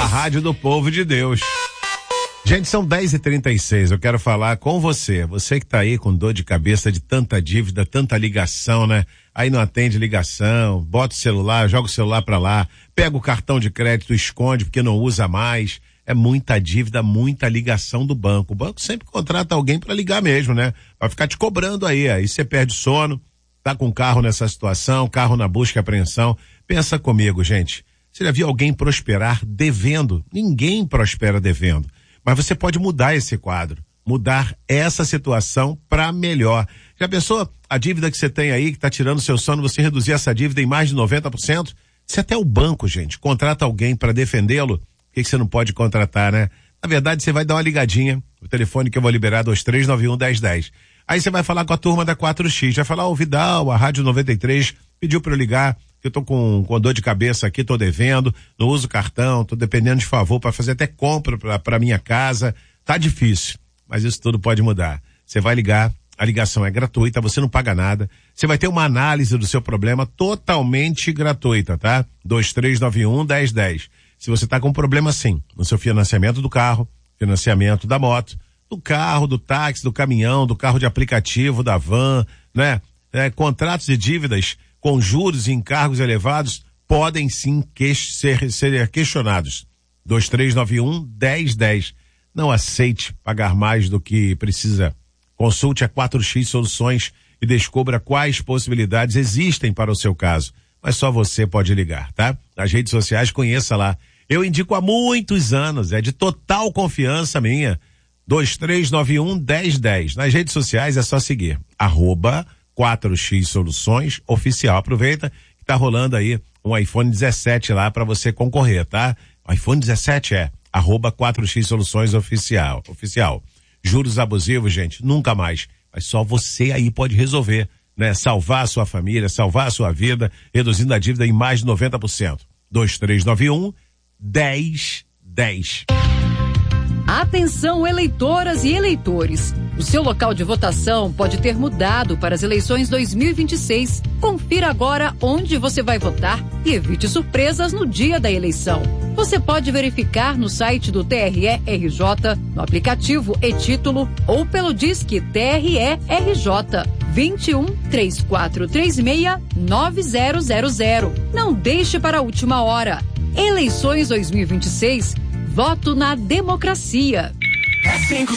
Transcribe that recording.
A rádio do povo de Deus. Gente, são 10h36, eu quero falar com você. Você que tá aí com dor de cabeça de tanta dívida, tanta ligação, né? Aí não atende ligação, bota o celular, joga o celular pra lá, pega o cartão de crédito, esconde porque não usa mais. É muita dívida, muita ligação do banco. O banco sempre contrata alguém pra ligar mesmo, né? Vai ficar te cobrando aí você perde sono, tá com o carro nessa situação, carro na busca e apreensão. Pensa comigo, gente. Você já viu alguém prosperar devendo? Ninguém prospera devendo. Mas você pode mudar esse quadro, mudar essa situação para melhor. Já pensou a dívida que você tem aí, que está tirando seu sono, você reduzir essa dívida em mais de 90%? Se até o banco, gente, contrata alguém para defendê-lo, por que você não pode contratar, né? Na verdade, você vai dar uma ligadinha, o telefone que eu vou liberar, 2391-1010. Aí você vai falar com a turma da 4X, vai falar, Vidal, a Rádio 93 pediu para eu ligar, que eu tô com dor de cabeça aqui, tô devendo, não uso cartão, tô dependendo de favor para fazer até compra para minha casa, tá difícil, mas isso tudo pode mudar. Você vai ligar, a ligação é gratuita, você não paga nada, você vai ter uma análise do seu problema totalmente gratuita, tá? 2391-1010. Se você tá com um problema sim, no seu financiamento do carro, financiamento da moto, do carro, do táxi, do caminhão, do carro de aplicativo, da van, né? Contratos e dívidas com juros e encargos elevados podem sim ser questionados. 2391-1010. Não aceite pagar mais do que precisa. Consulte a 4X Soluções e descubra quais possibilidades existem para o seu caso. Mas só você pode ligar, tá? Nas redes sociais, conheça lá. Eu indico há muitos anos, é de total confiança minha. 2391-1010. Nas redes sociais é só seguir. @4X Soluções Oficial. Aproveita que tá rolando aí um iPhone 17 lá para você concorrer, tá? O iPhone 17 @4X Soluções Oficial. Juros abusivos, gente, nunca mais. Mas só você aí pode resolver, né? Salvar a sua família, salvar a sua vida, reduzindo a dívida em mais de 90%. 2391-1010. Atenção, eleitoras e eleitores. O seu local de votação pode ter mudado para as eleições 2026. Confira agora onde você vai votar e evite surpresas no dia da eleição. Você pode verificar no site do TRE-RJ, no aplicativo e-Título ou pelo Disque TRE-RJ 21 3436 9000. Não deixe para a última hora. Eleições 2026. Voto na democracia.